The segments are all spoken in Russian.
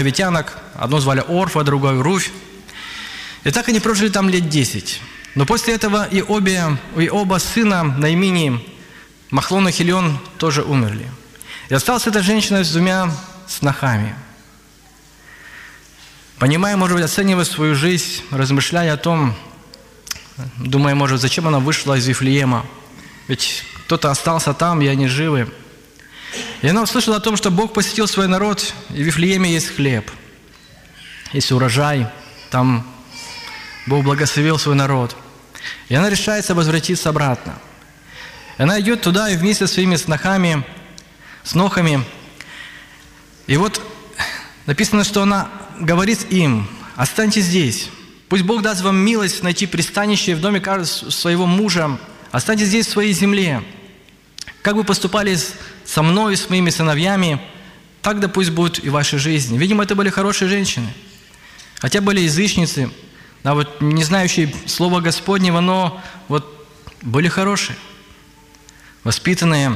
моавитянок. Одну звали Орфа, другую Руфь. И так они прожили там лет 10. Но после этого и оба сына Наимини, Махлон и Хилион, тоже умерли. И осталась эта женщина с 2 снохами. Понимая, может быть, оценивая свою жизнь, размышляя о том, думая, может, зачем она вышла из Вифлеема, ведь кто-то остался там, и они живы. И она услышала о том, что Бог посетил свой народ, и в Вифлееме есть хлеб, есть урожай, там Бог благословил свой народ. И она решается возвратиться обратно. И она идет туда и вместе со своими снохами, и вот написано, что она говорит им: останьтесь здесь. Пусть Бог даст вам милость найти пристанище в доме своего мужа. Останьтесь здесь в своей земле. Как вы поступали со мной, с моими сыновьями, так да пусть будет и в вашей жизни. Видимо, это были хорошие женщины. Хотя были язычницы, да, вот, не знающие слова Господнего, но вот были хорошие, воспитанные.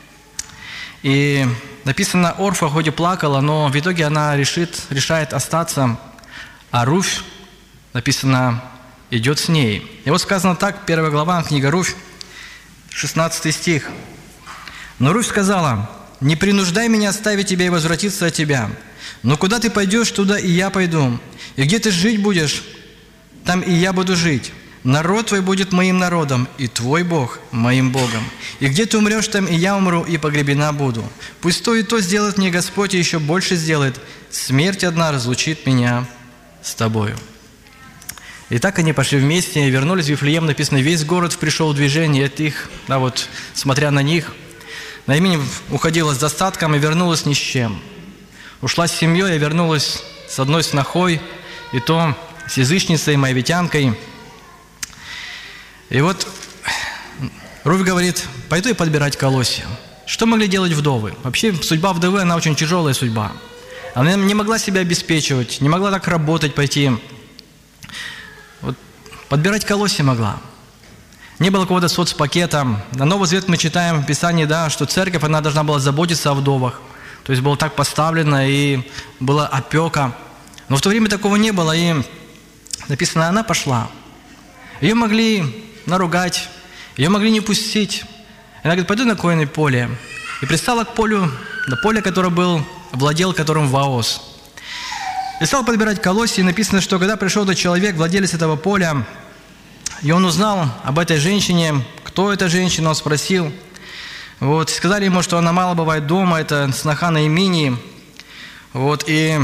И написано, Орфа хоть и плакала, но в итоге она решает остаться, а Руфь, написано, идет с ней. И вот сказано так, 1 глава, книга Руфь, 16 стих. «Но Руфь сказала: не принуждай меня оставить тебя и возвратиться от тебя. Но куда ты пойдешь, туда и я пойду. И где ты жить будешь, там и я буду жить. Народ твой будет моим народом, и твой Бог моим Богом. И где ты умрешь, там и я умру, и погребена буду. Пусть то и то сделает мне Господь, и еще больше сделает. Смерть одна разлучит меня с тобою». И так они пошли вместе, и вернулись в Вифлеем. Написано, весь город пришел в движение. Это их, да, вот, смотря на них, Наимини уходила с достатком и вернулась ни с чем. Ушла с семьей и вернулась с одной снохой, и то с язычницей, моавитянкой. И вот Руфь говорит: пойду и подбирать колосья. Что могли делать вдовы? Вообще судьба вдовы, она очень тяжелая судьба. Она не могла себя обеспечивать, не могла так работать, пойти. Вот, подбирать колосья могла. Не было какого-то соцпакета. На Новый Завет мы читаем в Писании, да, что церковь, она должна была заботиться о вдовах. То есть было так поставлено, и была опека. Но в то время такого не было, и написано, она пошла. Ее могли наругать, ее могли не пустить. Она говорит: пойду на койное поле. И пристала к полю, на поле, которое владел которым Ваос. И стал подбирать колосья, и написано, что когда пришел этот человек, владелец этого поля, и он узнал об этой женщине, кто эта женщина, он спросил. Вот, сказали ему, что она мало бывает дома, это сноха Наимини. Вот, и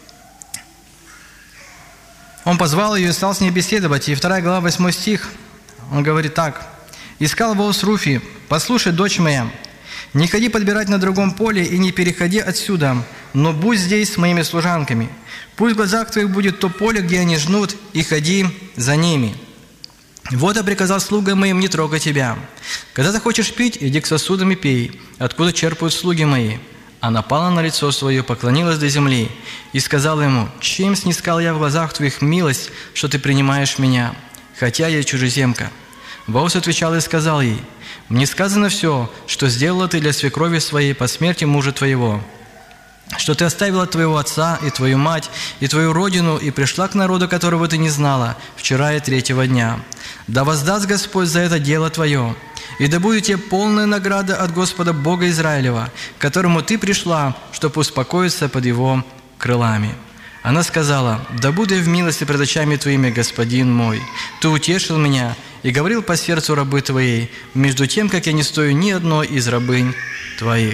он позвал ее и стал с ней беседовать. И 2 глава, 8 стих, он говорит так: «Искал Ваос Руфи: послушай, дочь моя, не ходи подбирать на другом поле и не переходи отсюда, но будь здесь с моими служанками. Пусть в глазах твоих будет то поле, где они жнут, и ходи за ними. Вот я приказал слугам моим не трогать тебя. Когда захочешь пить, иди к сосудам и пей, откуда черпают слуги мои». Она пала на лицо свое, поклонилась до земли и сказала ему: «Чем снискал я в глазах твоих милость, что ты принимаешь меня, хотя я чужеземка?» Ваос отвечал и сказал ей: «Мне сказано все, что сделала ты для свекрови своей по смерти мужа твоего, что ты оставила твоего отца и твою мать и твою родину и пришла к народу, которого ты не знала, вчера и 3-го дня. Да воздаст Господь за это дело твое, и да будет тебе полная награда от Господа Бога Израилева, к которому ты пришла, чтобы успокоиться под его крылами». Она сказала: «Да буду я в милости пред очами твоими, господин мой. Ты утешил меня и говорил по сердцу рабы твоей, между тем, как я не стою ни одной из рабынь твоих».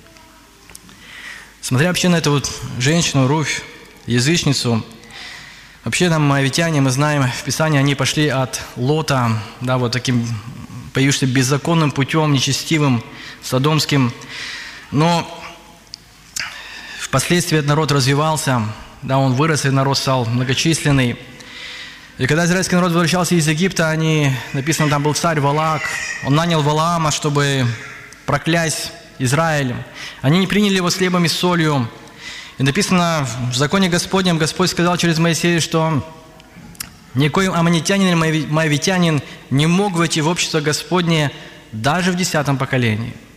Смотря вообще на эту вот женщину, Руфь, язычницу, вообще нам, моавитяне, мы знаем, в Писании они пошли от Лота, да, вот таким, появившимся беззаконным путем, нечестивым, содомским. Но впоследствии этот народ развивался, да, он вырос, и народ стал многочисленный. И когда израильский народ возвращался из Египта, написано, там был царь Валаак, он нанял Валаама, чтобы проклясть Израиль. Они не приняли его с хлебом и солью. И написано в законе Господнем, Господь сказал через Моисея, что никакой аммонитянин или моавитянин не мог войти в общество Господне даже в 10-м поколении.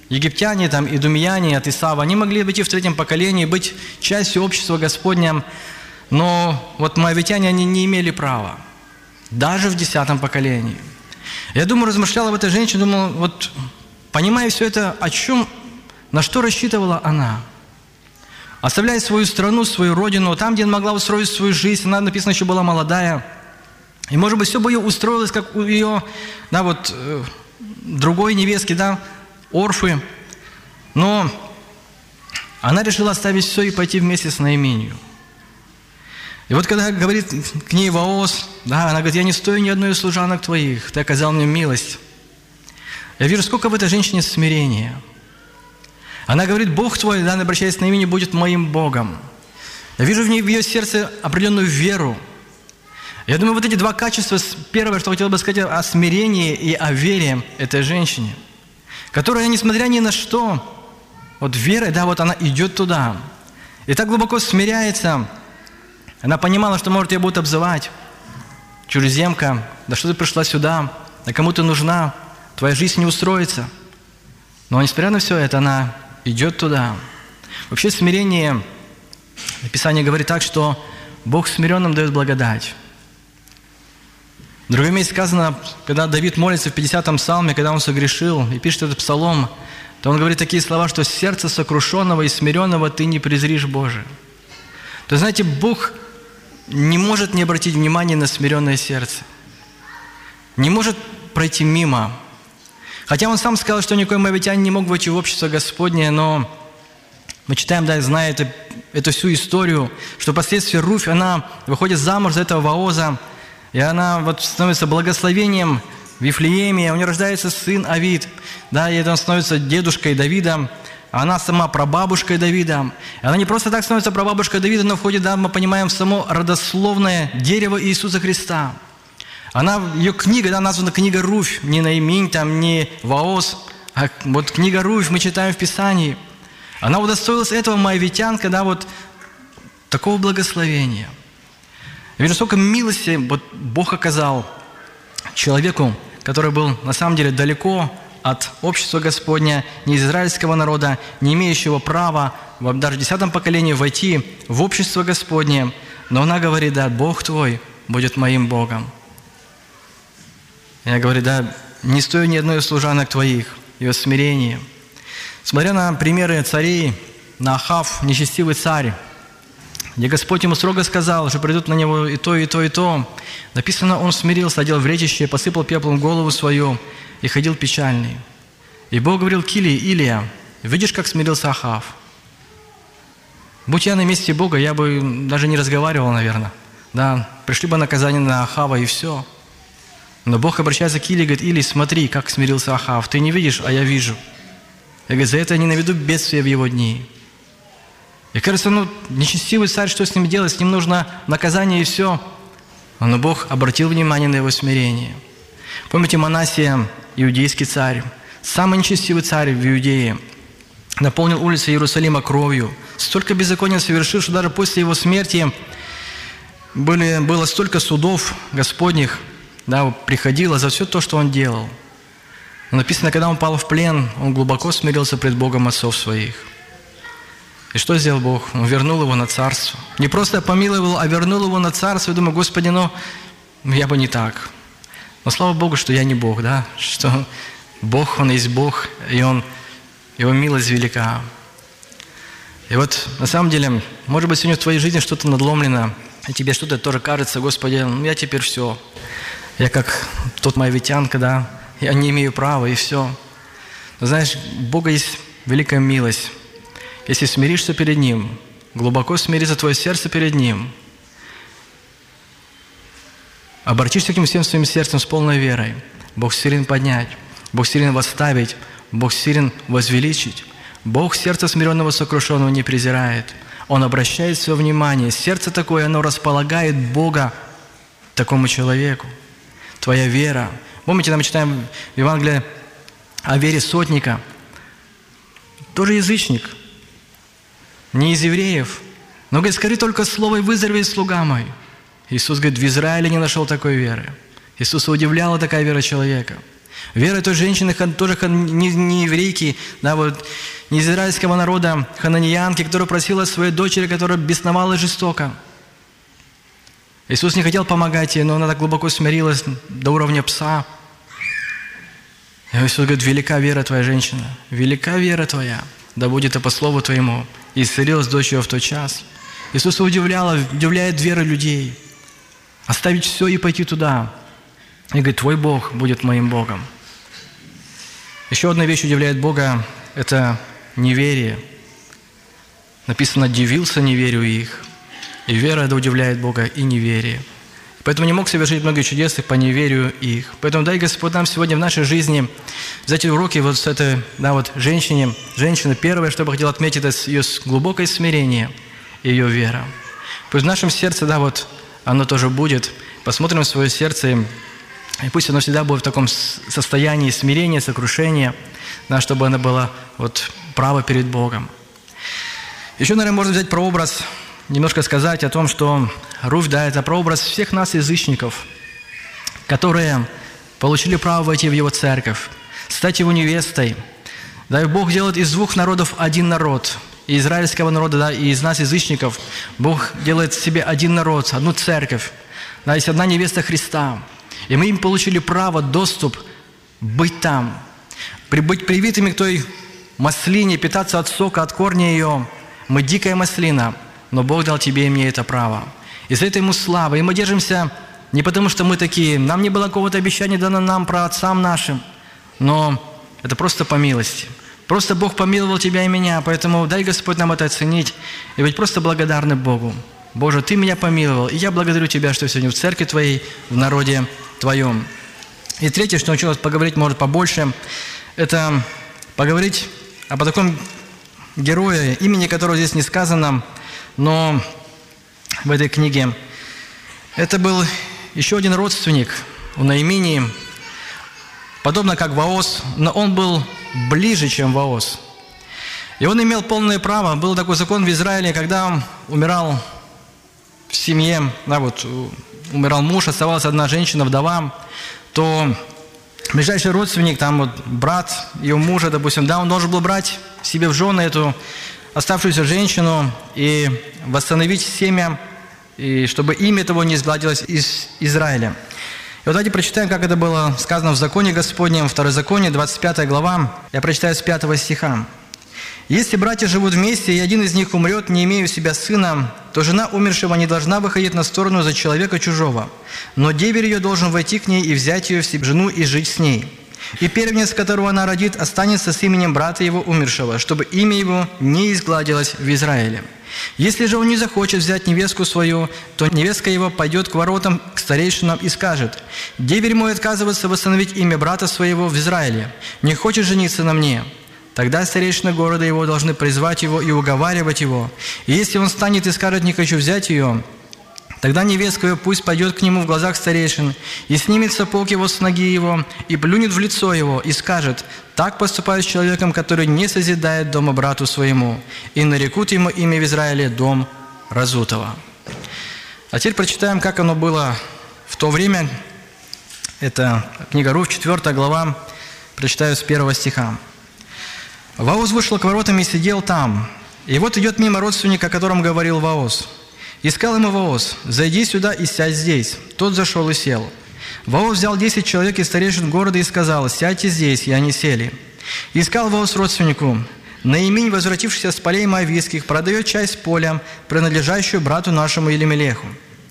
египтяне, там, идумеяне от Исава, они могли быть и в третьем поколении, быть частью общества Господня, но вот моавитяне, они не имели права, даже в 10 поколении. Я думаю, размышлял об этой женщине, думал, вот, понимая все это, на что рассчитывала она? Оставляя свою страну, свою родину, там, где она могла устроить свою жизнь, она, написано, еще была молодая, и, может быть, все бы ее устроилось, как у ее, да, вот, другой невестки, да, Орфы, но она решила оставить все и пойти вместе с Наиминью. И вот когда говорит к ней Вооз, да, она говорит: я не стою ни одной из служанок твоих, ты оказал мне милость. Я вижу, сколько в этой женщине смирения. Она говорит: Бог твой, да, обращаясь к Наимини, будет моим Богом. Я вижу в ее сердце определенную веру. Я думаю, вот эти два качества, первое, что хотел бы сказать, о смирении и о вере этой женщине, которая, несмотря ни на что, вот верой, да, вот она идет туда. И так глубоко смиряется. Она понимала, что, может, ее будут обзывать: чужеземка, да что ты пришла сюда, да кому ты нужна, твоя жизнь не устроится. Но, несмотря на все это, она идет туда. Вообще смирение, Писание говорит так, что Бог смиренным дает благодать. В другом месте сказано, когда Давид молится в 50-м псалме, когда он согрешил и пишет этот псалом, то он говорит такие слова, что сердце сокрушенного и смиренного ты не презришь, Боже. То есть, знаете, Бог не может не обратить внимания на смиренное сердце. Не может пройти мимо. Хотя он сам сказал, что никакой моавитянин не мог войти в общество Господне, но мы читаем, да, зная эту всю историю, что впоследствии Руфь, она выходит замуж за этого Вооза, и она вот становится благословением в Вифлееме, у нее рождается сын Авид, да, и он становится дедушкой Давида, а она сама прабабушкой Давида. И она не просто так становится прабабушкой Давида, но входит, да, мы понимаем, в само родословное дерево Иисуса Христа. Ее книга, да, названа книга Руфь, не Наиминь, там, не Вооз, а вот книга Руфь, мы читаем в Писании. Она удостоилась этого моавитянка, да, вот такого благословения. Я вижу, сколько милости вот Бог оказал человеку, который был на самом деле далеко от общества Господня, не из израильского народа, не имеющего права даже в 10 поколении войти в общество Господне. Но она говорит: да, Бог твой будет моим Богом. И она говорит: да, не стою ни одной из служанок твоих, ее смирение. Смотря на примеры царей, на Ахав, нечестивый царь, где Господь ему строго сказал, что придут на него и то, и то, и то. Написано, он смирился, одел вречище, посыпал пеплом голову свою и ходил печальный. И Бог говорил к Илии: Илия, видишь, как смирился Ахав? Будь я на месте Бога, я бы даже не разговаривал, наверное. Да, пришли бы наказания на Ахава, и все. Но Бог обращается к Илии и говорит: Илий, смотри, как смирился Ахав. Ты не видишь, а я вижу. Я говорю: за это я не наведу бедствия в его дни. И кажется, нечестивый царь, что с ним делать? С ним нужно наказание и все. Но Бог обратил внимание на его смирение. Помните, Манассия, иудейский царь, самый нечестивый царь в Иудее, наполнил улицы Иерусалима кровью. Столько беззакония совершил, что даже после его смерти было столько судов Господних, да, приходило за все то, что он делал. Но написано, когда он пал в плен, он глубоко смирился пред Богом отцов своих. И что сделал Бог? Он вернул его на царство. Не просто помиловал, а вернул его на царство. И думаю: Господи, я бы не так. Но слава Богу, что я не Бог, да? Что Бог, Он есть Бог, и Его милость велика. И вот на самом деле, может быть, сегодня в твоей жизни что-то надломлено, и тебе что-то тоже кажется: Господи, я теперь все. Я как тот моавитянка, да? Я не имею права, и все. Но знаешь, у Бога есть великая милость. Если смиришься перед Ним, глубоко смирится твое сердце перед Ним, обратишься к Нему всем своим сердцем с полной верой, Бог силен поднять, Бог силен восставить, Бог силен возвеличить. Бог сердце смиренного сокрушенного не презирает. Он обращает свое внимание. Сердце такое, оно располагает Бога такому человеку. Твоя вера. Помните, мы читаем в Евангелии о вере сотника. Тоже язычник. Не из евреев. Но, говорит, скажи только слово, и выздоровеет слуга мой. Иисус говорит: в Израиле не нашел такой веры. Иисуса удивляла такая вера человека. Вера той женщины, тоже не еврейки, да, вот, не из израильского народа, хананиянки, которая просила своей дочери, которая бесновалась жестоко. Иисус не хотел помогать ей, но она так глубоко смирилась до уровня пса. И Иисус говорит: велика вера твоя, женщина, велика вера твоя, да будет это по слову твоему. И исцелилась дочь ее в тот час. Иисус удивляет веры людей. Оставить все и пойти туда. И говорит: твой Бог будет моим Богом. Еще одна вещь удивляет Бога – это неверие. Написано: дивился неверию их. И вера это удивляет Бога, и неверие. Поэтому не мог совершить много чудес по неверию их. Поэтому дай Господь нам сегодня в нашей жизни взять уроки вот с этой, да, вот женщины. Женщина первое, что бы хотел отметить, это ее глубокое смирение и ее вера. Пусть в нашем сердце, да, вот оно тоже будет. Посмотрим в свое сердце, и пусть оно всегда будет в таком состоянии смирения, сокрушения, да, чтобы оно было вот право перед Богом. Еще, наверное, можно взять прообраз, немножко сказать о том, что Руфь, да, это прообраз всех нас, язычников, которые получили право войти в Его церковь, стать Его невестой. Да, и Бог делает из двух народов один народ. И израильского народа, да, и из нас, язычников, Бог делает себе один народ, одну церковь. Да, есть одна невеста Христа. И мы им получили право, доступ быть там, быть привитыми к той маслине, питаться от сока, от корня ее. Мы дикая маслина, но Бог дал тебе и мне это право. И за это Ему слава. И мы держимся не потому, что мы такие, нам не было какого-то обещания дано нам про отцам нашим, но это просто по милости. Просто Бог помиловал тебя и меня, поэтому дай Господь нам это оценить и быть просто благодарны Богу. Боже, Ты меня помиловал, и я благодарю Тебя, что сегодня в церкви Твоей, в народе Твоем. И третье, что хочу поговорить, может, побольше, это поговорить об таком герое, имени которого здесь не сказано, но в этой книге. Это был еще один родственник у Наимини, подобно как Воос, но он был ближе, чем Воос. И он имел полное право. Был такой закон в Израиле, когда умирал в семье, да, вот, умирал муж, оставалась одна женщина, вдова, то ближайший родственник, там вот брат ее мужа, допустим, да, он должен был брать себе в жены эту оставшуюся женщину и восстановить семя, и чтобы имя того не изгладилось из Израиля. И вот давайте прочитаем, как это было сказано в Законе Господнем, Второзаконие, 25 глава. Я прочитаю с 5 стиха. «Если братья живут вместе, и один из них умрет, не имея у себя сына, то жена умершего не должна выходить на сторону за человека чужого, но деверь ее должен войти к ней и взять ее в себе жену и жить с ней. И первенец, которого она родит, останется с именем брата его умершего, чтобы имя его не изгладилось в Израиле. Если же он не захочет взять невестку свою, то невестка его пойдет к воротам, к старейшинам и скажет: деверь мой отказывается восстановить имя брата своего в Израиле, не хочет жениться на мне. Тогда старейшины города его должны призвать его и уговаривать его. И если он станет и скажет: не хочу взять ее, тогда невестка ее пусть пойдет к нему в глазах старейшин и снимет сапог его с ноги его и плюнет в лицо его и скажет: так поступают с человеком, который не созидает дома брату своему, и нарекут ему имя в Израиле дом разутого». А теперь прочитаем, как оно было в то время. Это книга Руфь, 4 глава, прочитаю с 1 стиха. «Воос вышел к воротам и сидел там. И вот идет мимо родственник, о котором говорил Воос. И сказал ему Воос: зайди сюда и сядь здесь. Тот зашел и сел. Воос взял 10 человек из старейшин города и сказал: сядьте здесь, и они сели. И сказал Воос родственнику: Наиминь, возвратившийся с полей моавитских, продает часть поля, принадлежащую брату нашему Елемелеху.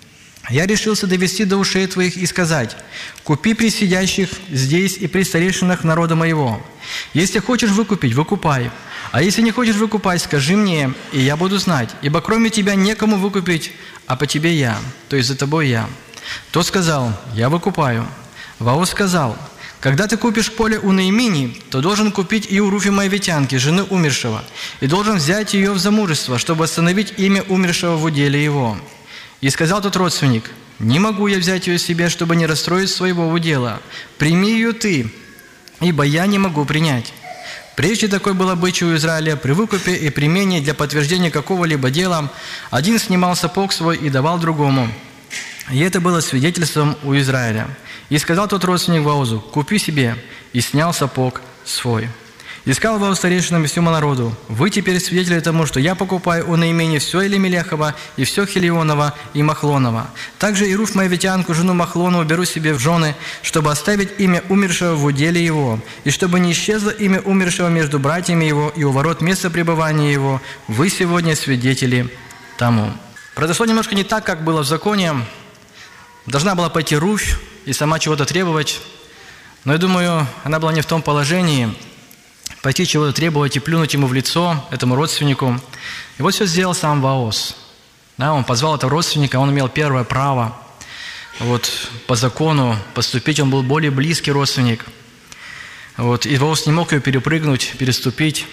Я решился довести до ушей твоих и сказать: купи при сидящих здесь и при старейшинах народа моего. Если хочешь выкупить, выкупай. А если не хочешь выкупать, скажи мне, и я буду знать, ибо кроме тебя некому выкупить, а по тебе я, то есть за тобой я. Тот сказал: я выкупаю. Воос сказал: когда ты купишь поле у Наимини, то должен купить и у Руфи моавитянки, жены умершего, и должен взять ее в замужество, чтобы восстановить имя умершего в уделе его. И сказал тот родственник: не могу я взять ее себе, чтобы не расстроить своего удела. Прими ее ты, ибо я не могу принять. Прежде такой был обычай у Израиля: при выкупе и примене для подтверждения какого-либо дела один снимал сапог свой и давал другому. И это было свидетельством у Израиля. И сказал тот родственник Воозу: купи себе, и снял сапог свой. И сказал Вооз старейшинам и всему народу: вы теперь свидетели тому, что я покупаю у наименее все Элимелехова, и все Хилионова, и Махлонова. Также и Руфь Моавитянку, жену Махлонову, беру себе в жены, чтобы оставить имя умершего в уделе его, и чтобы не исчезло имя умершего между братьями его и у ворот места пребывания его. Вы сегодня свидетели тому». Произошло немножко не так, как было в законе. Должна была пойти Руфь и сама чего-то требовать, но я думаю, она была не в том положении пойти чего-то требовать и плюнуть ему в лицо, этому родственнику. И вот все сделал сам Вооз. Да, он позвал этого родственника, он имел первое право вот, по закону поступить, он был более близкий родственник. Вот, и Вооз не мог ее перепрыгнуть, переступить.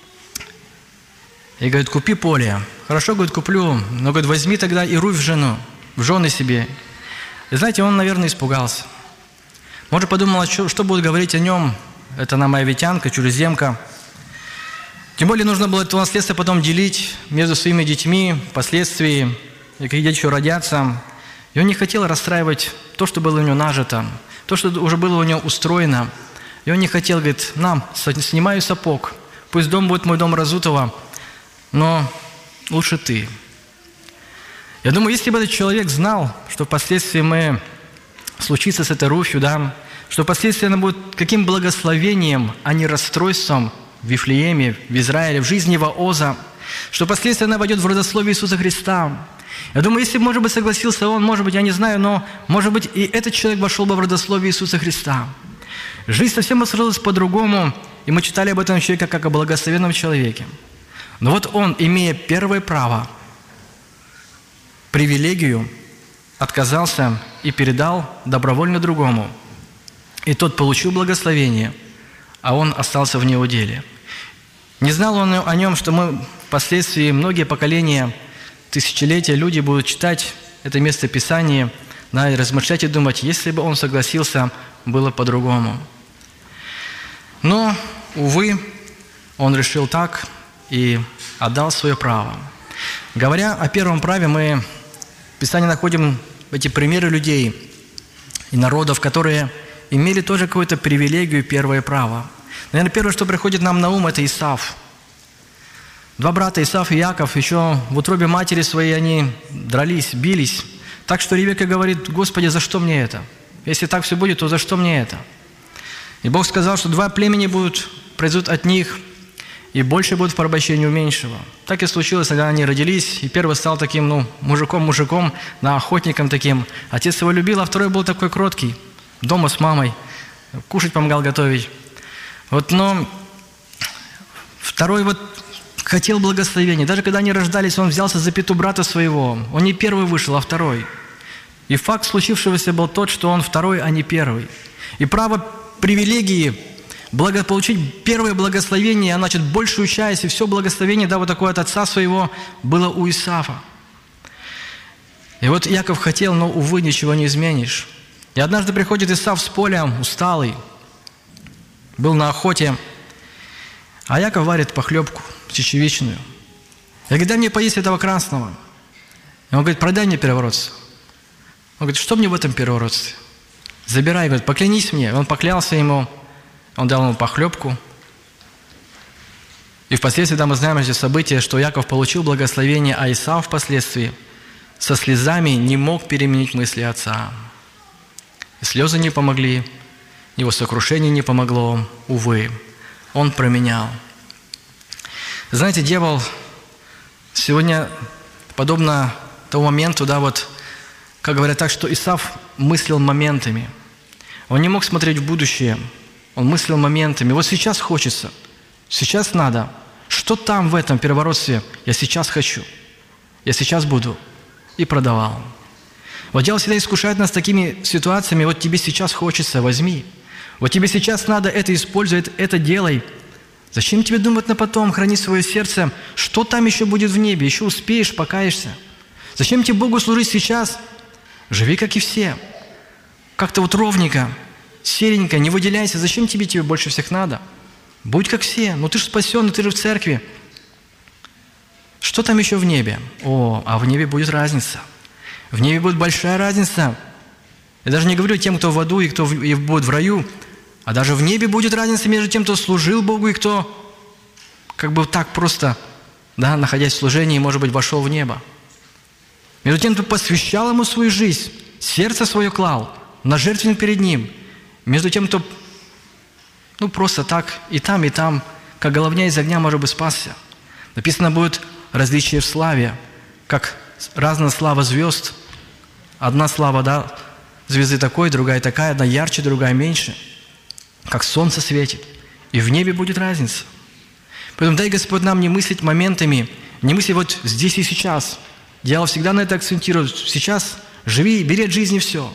И говорит: купи поле. Хорошо, говорит, куплю, но, говорит, возьми тогда и Руфь в жены себе. И знаете, он, наверное, испугался. Может, подумал, что будут говорить о нем. Это она моавитянка, чужеземка. Тем более нужно было это наследство потом делить между своими детьми, впоследствии, и какие дети еще родятся. И он не хотел расстраивать то, что было у него нажито, то, что уже было у него устроено. И он не хотел, говорит: снимаю сапог, пусть дом будет мой дом разутого, но лучше ты. Я думаю, если бы этот человек знал, что впоследствии случится с этой Руфью, да, что впоследствии она будет каким благословением, а не расстройством в Вифлееме, в Израиле, в жизни Вооза, что впоследствии она войдет в родословие Иисуса Христа. Я думаю, если, может быть, согласился он, может быть, я не знаю, но, может быть, и этот человек вошел бы в родословие Иисуса Христа. Жизнь совсем сложилась по-другому, и мы читали об этом человеке как о благословенном человеке. Но вот он, имея первое право, привилегию, отказался и передал добровольно другому. И тот получил благословение, а он остался в неуделе. Не знал он о нем, что мы впоследствии, многие поколения, тысячелетия, люди будут читать это место Писания, да, и размышлять и думать: если бы он согласился, было по-другому. Но, увы, он решил так и отдал свое право. Говоря о первом праве, мы в Писании находим эти примеры людей и народов, которые имели тоже какую-то привилегию, первое право. Наверное, первое, что приходит нам на ум, это Исав. Два брата, Исав и Иаков, еще в утробе матери своей они дрались, бились. Так что Ревекка говорит: Господи, за что мне это? Если так все будет, то за что мне это? И Бог сказал, что два племени произойдут от них, и больше будет в порабощении у меньшего. Так и случилось, когда они родились, и первый стал таким, мужиком, охотником таким. Отец его любил, а второй был такой кроткий, дома с мамой, кушать помогал готовить. Но второй хотел благословения. Даже когда они рождались, он взялся за пяту брата своего. Он не первый вышел, а второй. И факт случившегося был тот, что он второй, а не первый. И право привилегии получить первое благословение, а значит, большую часть и все благословение, вот такое от отца своего, было у Исава. И вот Иаков хотел, но, увы, ничего не изменишь. И однажды приходит Исав с поля, усталый, был на охоте, а Иаков варит похлебку чечевичную. Я говорю: дай мне поесть этого красного. И он говорит: продай мне первородство. Он говорит: что мне в этом первородстве? Забирай, говорит, поклянись мне. Он поклялся ему, он дал ему похлебку. И впоследствии мы знаем эти события, что Иаков получил благословение, а Исав впоследствии со слезами не мог переменить мысли отца. И слезы не помогли, его сокрушение не помогло, увы, он променял. Знаете, дьявол сегодня, подобно тому моменту, как говорят так, что Исав мыслил моментами. Он не мог смотреть в будущее, он мыслил моментами. Вот сейчас хочется, сейчас надо. Что там в этом первородстве? Я сейчас хочу, я сейчас буду. И продавал. Вот дьявол всегда искушает нас такими ситуациями: вот тебе сейчас хочется, возьми. Вот тебе сейчас надо это использовать, это делай. Зачем тебе думать на потом, храни свое сердце, что там еще будет в небе, еще успеешь, покаешься. Зачем тебе Богу служить сейчас? Живи, как и все. Как-то ровненько, серенько, не выделяйся. Зачем тебе больше всех надо? Будь как все. Ты же спасенный, ты же в церкви. Что там еще в небе? А в небе будет разница. В небе будет большая разница. Я даже не говорю тем, кто в аду и кто будет в раю, а даже в небе будет разница между тем, кто служил Богу и кто как бы так просто, да, находясь в служении, может быть, вошел в небо. Между тем, кто посвящал Ему свою жизнь, сердце свое клал на жертвенник перед Ним. Между тем, кто просто так и там, как головня из огня, может быть, спасся. Написано будет различие в славе, как разная слава звезд. Одна слава, да, звезды такой, другая такая, одна ярче, другая меньше. Как солнце светит. И в небе будет разница. Поэтому дай, Господь, нам не мыслить моментами, не мыслить вот здесь и сейчас. Дьявол всегда на это акцентирует. Сейчас живи, бери от жизни все.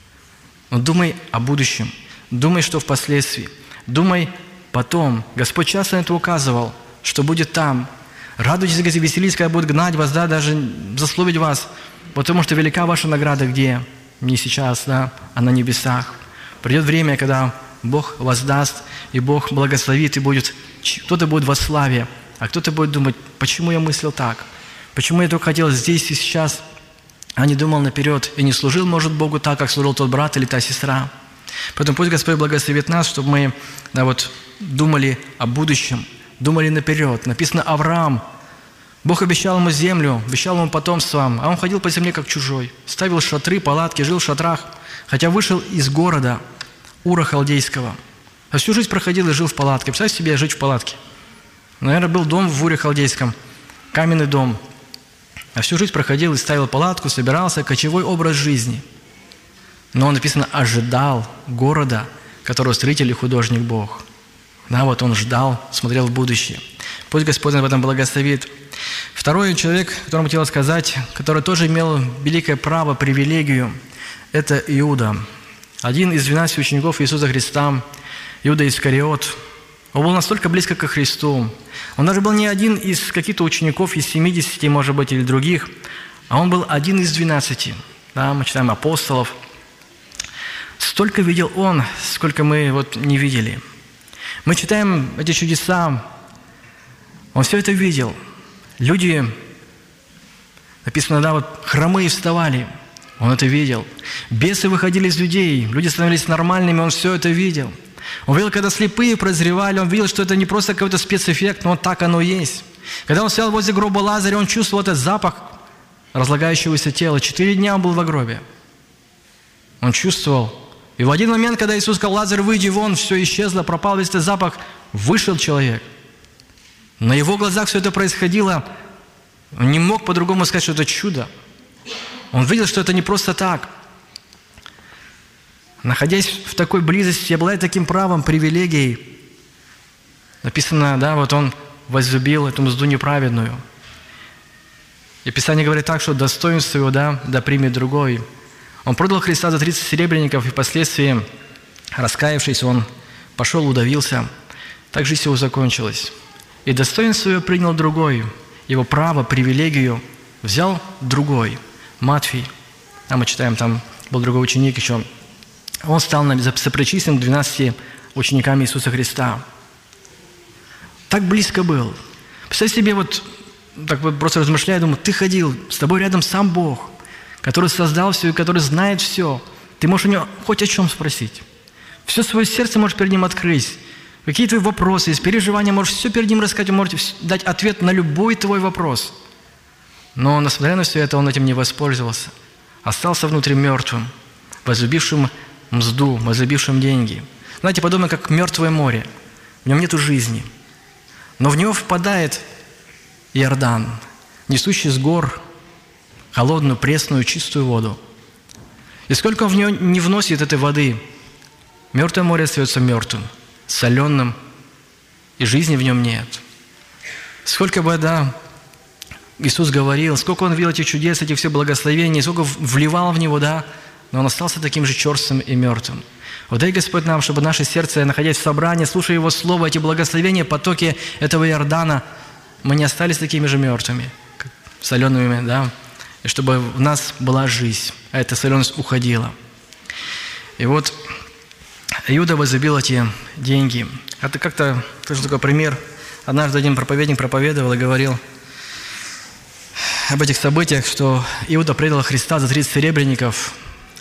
Но думай о будущем. Думай, что впоследствии. Думай потом. Господь часто на это указывал, что будет там. Радуйтесь, веселитесь, когда будут гнать вас, да, даже засловить вас. Потому что велика ваша награда где? Не сейчас, да, а на небесах. Придет время, когда Бог воздаст, и Бог благословит, и будет, кто-то будет во славе, а кто-то будет думать, почему я мыслил так? Почему я только хотел здесь и сейчас, а не думал наперед, и не служил, может, Богу так, как служил тот брат или та сестра? Поэтому пусть Господь благословит нас, чтобы мы, да, вот, думали о будущем, думали наперед. Написано, Авраам, Бог обещал ему землю, обещал ему потомство, а он ходил по земле как чужой, ставил шатры, палатки, жил в шатрах, хотя вышел из города Ура Халдейского. А всю жизнь проходил и жил в палатке. Представьте себе жить в палатке. Наверное, был дом в Уре Халдейском, каменный дом. А всю жизнь проходил и ставил палатку, собирался, кочевой образ жизни. Но он, написано, ожидал города, которого строитель и художник Бог. Да, вот он ждал, смотрел в будущее. Пусть Господь об этом благословит. Второй человек, которому хотел сказать, который тоже имел великое право, привилегию, это Иуда. Один из 12 учеников Иисуса Христа, Иуда Искариот. Он был настолько близко ко Христу. Он даже был не один из каких-то учеников, из 70, может быть, или других, а он был один из 12. Да, мы читаем апостолов. Столько видел он, сколько мы вот не видели. Мы читаем эти чудеса. Он все это видел. Люди, написано, да, вот хромые вставали. Он это видел. Бесы выходили из людей. Люди становились нормальными. Он все это видел. Он видел, когда слепые прозревали. Он видел, что это не просто какой-то спецэффект, но так оно и есть. Когда он стоял возле гроба Лазаря, он чувствовал этот запах разлагающегося тела. 4 дня он был в гробе. Он чувствовал. И в один момент, когда Иисус сказал, Лазарь, выйди вон, все исчезло, пропал весь этот запах, вышел человек. На его глазах все это происходило. Он не мог по-другому сказать, что это чудо. Он видел, что это не просто так. Находясь в такой близости, обладая таким правом, привилегией, написано, да, вот он возлюбил эту мзду неправедную. И Писание говорит так, что достоинство его, да примет другой. Он продал Христа за 30 серебряников, и впоследствии, раскаявшись, он пошел, удавился. Так жизнь его закончилась. И достоинство его принял другой. Его право, привилегию взял другой. Матфий. А мы читаем, там был другой ученик еще. Он стал сопричислен к 12 ученикам Иисуса Христа. Так близко был. Представь себе, вот так вот просто размышляя, думаю, ты ходил, с тобой рядом сам Бог, который создал все и который знает все. Ты можешь у него хоть о чем спросить. Все свое сердце можешь перед ним открыть. Какие твои вопросы, из переживания можешь все перед ним рассказать, можете дать ответ на любой твой вопрос. Но, несмотря на все это, он этим не воспользовался. Остался внутри мертвым, возлюбившим мзду, возлюбившим деньги. Знаете, подобно как мертвое море. В нем нету жизни. Но в него впадает Иордан, несущий с гор холодную, пресную, чистую воду. И сколько он в него не вносит этой воды, мертвое море остается мертвым, соленым, и жизни в нем нет. Сколько бы, да, Иисус говорил, сколько Он видел этих чудес, этих всех благословений, сколько вливал в него, да, но он остался таким же черствым и мертвым. Вот дай, Господь, нам, чтобы наше сердце, находясь в собрании, слушая Его Слово, эти благословения, потоки этого Иордана, мы не остались такими же мертвыми, солеными, да, и чтобы в нас была жизнь, а эта соленость уходила. И вот Иуда возлюбил эти деньги. Это как-то, тоже такой пример. Однажды один проповедник проповедовал и говорил об этих событиях, что Иуда предал Христа за 30 серебряников.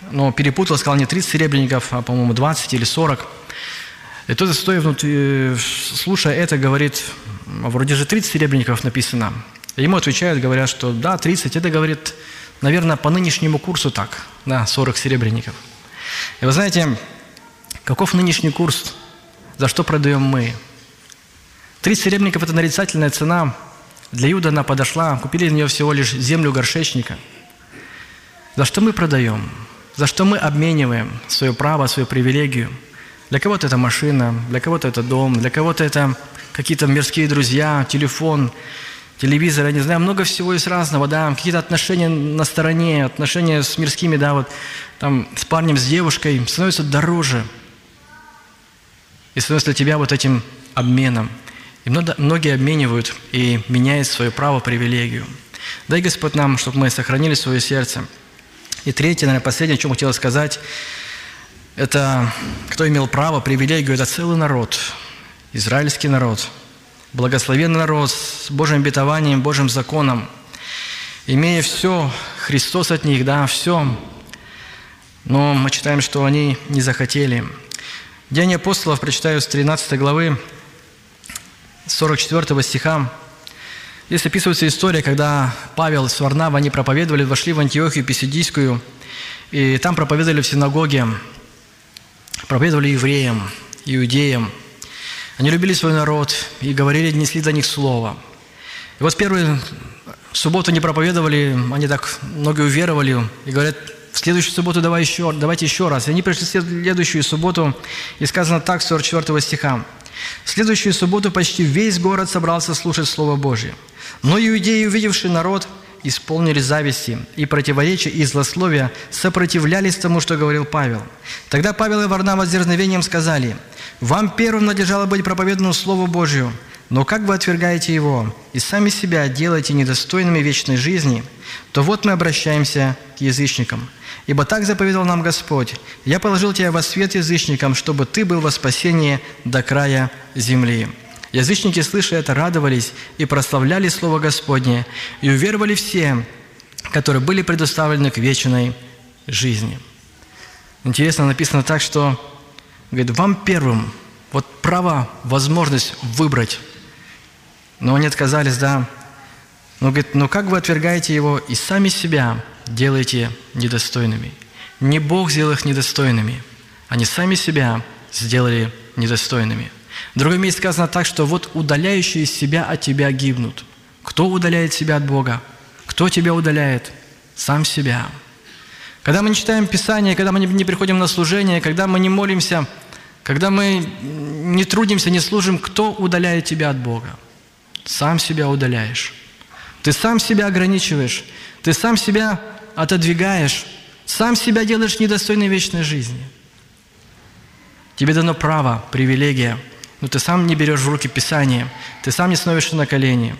но перепутал, сказал не 30 серебряников, а, по-моему, 20 или 40. И тот, стоя внутри, слушая это, говорит: вроде же 30 серебряников написано. И ему отвечают, говорят, что да, 30, это, говорит, наверное, по нынешнему курсу так, да, 40 серебряников. И вы знаете, каков нынешний курс, за что продаем мы? 30 серебряников – это нарицательная цена. Для Иуды она подошла, купили на нее всего лишь землю горшечника. За что мы продаем? За что мы обмениваем свое право, свою привилегию? Для кого-то это машина, для кого-то это дом, для кого-то это какие-то мирские друзья, телефон, телевизор, я не знаю, много всего из разного, да, какие-то отношения на стороне, отношения с мирскими, да, вот там с парнем, с девушкой становятся дороже. И становится для тебя вот этим обменом. И многие обменивают и меняют свое право, привилегию. Дай Господь нам, чтобы мы сохранили свое сердце. И третье, наверное, последнее, о чем хотел сказать, это кто имел право, привилегию, это целый народ, израильский народ, благословенный народ с Божьим обетованием, Божьим законом, имея все, Христос от них, да, все, но мы читаем, что они не захотели. Деяния апостолов, прочитаю с 13 главы, 44 стиха. Здесь описывается история, когда Павел с Варнавой, они проповедовали, вошли в Антиохию Писидийскую, и там проповедовали в синагоге, проповедовали евреям, иудеям. Они любили свой народ и говорили, несли для них слово. И вот первую субботу они проповедовали, они так многие уверовали и говорят: в следующую субботу давайте еще раз. И они пришли в следующую субботу, и сказано так, 44 стиха. В следующую субботу почти весь город собрался слушать Слово Божье. Но иудеи, увидевшие народ, исполнили зависти и противоречия и злословия, сопротивлялись тому, что говорил Павел. Тогда Павел и Варнава с дерзновением сказали: «Вам первым надлежало быть проповеданному Слову Божию, но как вы отвергаете его и сами себя делаете недостойными вечной жизни, то вот мы обращаемся к язычникам. Ибо так заповедал нам Господь: «Я положил тебя во свет язычникам, чтобы ты был во спасение до края земли». Язычники, слыша это, радовались и прославляли Слово Господне, и уверовали все, которые были предоставлены к вечной жизни. Интересно, написано так, что, говорит, вам первым, вот право, возможность выбрать, но они отказались, да. Но, говорит, но как вы отвергаете его и сами себя делаете недостойными? Не Бог сделал их недостойными, они сами себя сделали недостойными. В другом месте сказано так, что вот удаляющие себя от тебя гибнут. Кто удаляет себя от Бога? Кто тебя удаляет? Сам себя. Когда мы не читаем Писание, когда мы не приходим на служение, когда мы не молимся, когда мы не трудимся, не служим, кто удаляет тебя от Бога? Сам себя удаляешь. Ты сам себя ограничиваешь, ты сам себя отодвигаешь, сам себя делаешь недостойной вечной жизни. Тебе дано право, привилегия, но ты сам не берешь в руки Писание, ты сам не становишься на колени.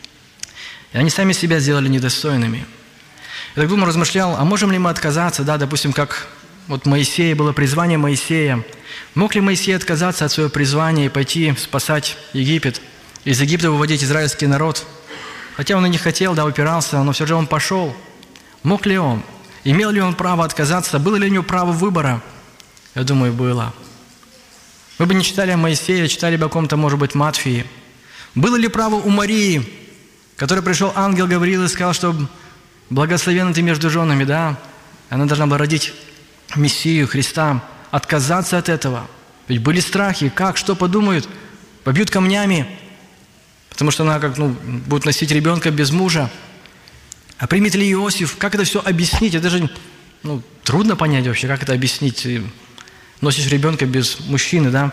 И они сами себя сделали недостойными. Я так думаю, размышлял, а можем ли мы отказаться, да, допустим, как вот Моисея, было призвание Моисея. Мог ли Моисей отказаться от своего призвания и пойти спасать Египет, из Египта выводить израильский народ? Хотя он и не хотел, да, упирался, но все же он пошел. Мог ли он? Имел ли он право отказаться? Было ли у него право выбора? Я думаю, было. Мы бы не читали о Моисее, читали бы о ком-то, может быть, Матфии. Было ли право у Марии, который пришел ангел Гавриил и сказал, что благословенна ты между женами, да? Она должна была родить Мессию, Христа. Отказаться от этого. Ведь были страхи. Как, что подумают? Побьют камнями. Потому что она будет носить ребенка без мужа. А примет ли Иосиф? Как это все объяснить? Это же трудно понять вообще, как это объяснить. Носишь ребенка без мужчины, да?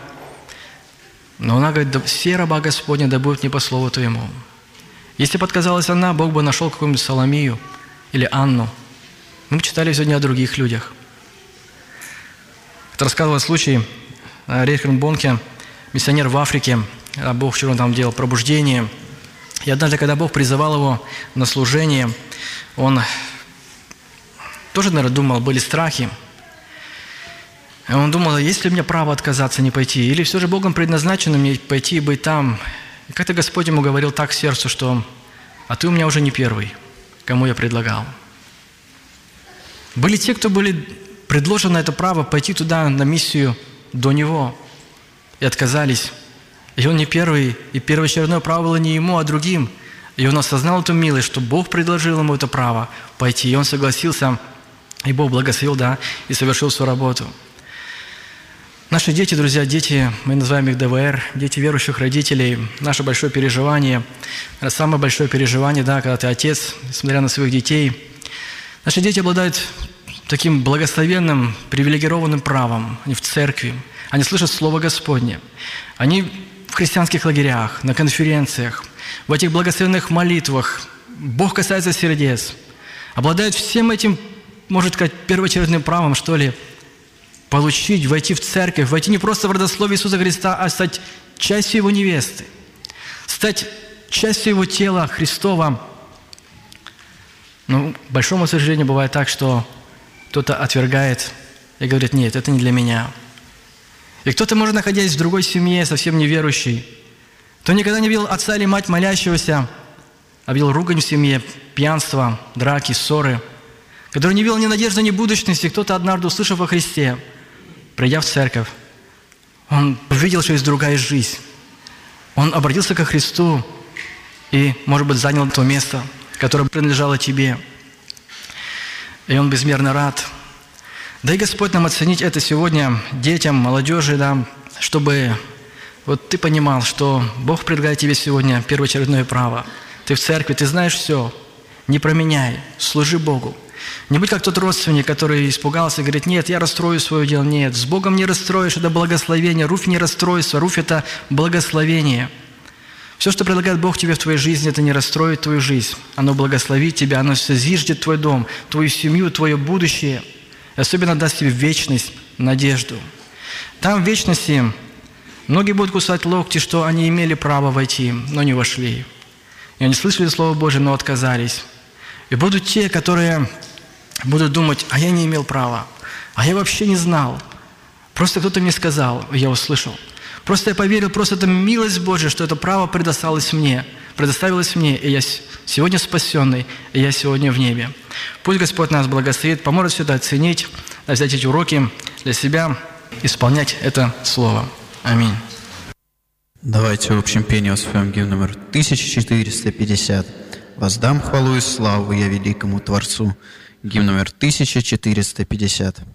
Но она говорит, да, все раба Господня, да будут не по слову твоему. Если бы отказалась она, Бог бы нашел какую-нибудь Соломию или Анну. Мы читали сегодня о других людях. Это рассказывал случай Рейхард Бонке, миссионер в Африке. Бог вчера там делал пробуждение. И однажды, когда Бог призывал его на служение, он тоже, наверное, думал, были страхи. И он думал, есть ли у меня право отказаться, не пойти? Или все же Богом предназначено мне пойти и быть там? И как-то Господь ему говорил так к сердцу, что «А ты у меня уже не первый, кому я предлагал». Были те, кто были предложено это право пойти туда на миссию до него. И отказались. И он не первый, и первоочередное право было не ему, а другим. И он осознал эту милость, что Бог предложил ему это право пойти. И он согласился, и Бог благословил, да, и совершил свою работу. Наши дети, друзья, дети, мы называем их ДВР, дети верующих родителей, наше большое переживание, самое большое переживание, да, когда ты отец, смотря на своих детей. Наши дети обладают таким благословенным, привилегированным правом. Они в церкви, они слышат Слово Господне, они в христианских лагерях, на конференциях, в этих благословенных молитвах. Бог касается сердец, обладают всем этим, можно сказать, первоочередным правом, что ли, получить, войти в церковь, войти не просто в родословие Иисуса Христа, а стать частью Его невесты, стать частью Его тела Христова. Но, к большому сожалению, бывает так, что кто-то отвергает и говорит: нет, это не для меня. И кто-то, может, находясь в другой семье, совсем неверующий, кто никогда не видел отца или мать молящегося, а видел ругань в семье, пьянство, драки, ссоры, который не видел ни надежды, ни будущности, кто-то однажды, услышав о Христе, придя в церковь, он увидел, что есть другая жизнь. Он обратился ко Христу и, может быть, занял то место, которое принадлежало тебе. И он безмерно рад. Да и Господь нам оценить это сегодня детям, молодежи, да, чтобы вот ты понимал, что Бог предлагает тебе сегодня первоочередное право. Ты в церкви, ты знаешь все. Не променяй, служи Богу. Не будь как тот родственник, который испугался и говорит: нет, я расстрою свое дело. Нет, с Богом не расстроишь, это благословение. Руфь не расстройство, Руфь – это благословение. Все, что предлагает Бог тебе в твоей жизни, это не расстроит твою жизнь. Оно благословит тебя, оно зиждет твой дом, твою семью, твое будущее. И особенно даст тебе вечность, надежду. Там в вечности многие будут кусать локти, что они имели право войти, но не вошли. И они слышали Слово Божие, но отказались. И будут те, которые будут думать: а я не имел права, а я вообще не знал. Просто кто-то мне сказал, и я услышал. Просто я поверил, просто это милость Божья, что это право предоставилось мне, и я сегодня спасенный, и я сегодня в небе. Пусть Господь нас благословит, поможет все это оценить, взять эти уроки для себя, исполнять это Слово. Аминь. Давайте в общем пении воспоем гимн номер 1450. «Воздам хвалу и славу я великому Творцу». Гимн номер 1450.